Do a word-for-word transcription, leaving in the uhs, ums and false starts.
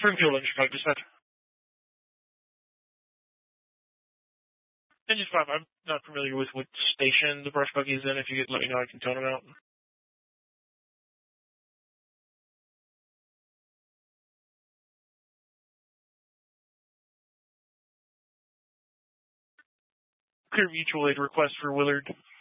Springfield and Chicago dispatch. Engine five, I'm not familiar with what station the brush buggy is in. If you could let me know, I can tone them out. Clear mutual aid request for Willard.